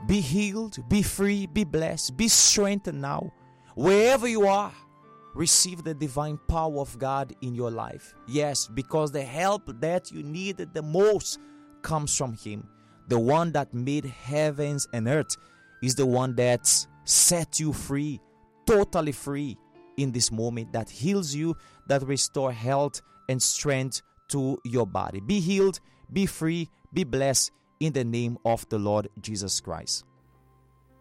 Be healed, be free, be blessed, be strengthened now. Wherever you are, receive the divine power of God in your life. Yes, because the help that you needed the most comes from Him. The one that made heavens and earth is the one that set you free, totally free in this moment, that heals you, that restores health and strength to your body. Be healed, be free, be blessed in the name of the Lord Jesus Christ.